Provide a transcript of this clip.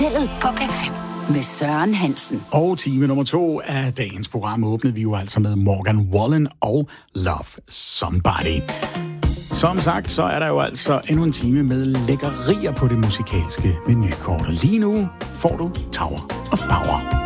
På P5 med Søren Hansen. Og time nummer 2 af dagens program åbnede vi jo altså med Morgan Wallen og Love Somebody. Som sagt, så er der jo altså endnu en time med lækkerier på det musikalske menukort. Lige nu får du Tower of Power.